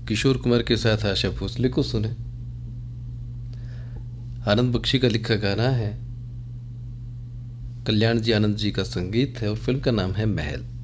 किशोर कुमार के साथ आशा भोसले को सुने। आनंद बख्शी का लिखा गाना है, कल्याण जी आनंद जी का संगीत है और फिल्म का नाम है महल।